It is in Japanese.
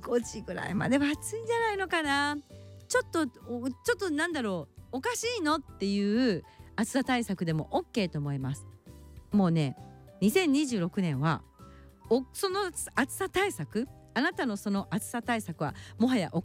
5時ぐらいまでは暑いんじゃないのかな。ちょっとなんだろう、おかしいのっていう暑さ対策でも OK と思います。もうね、2026年はその暑さ対策、あなたのその暑さ対策はもはやお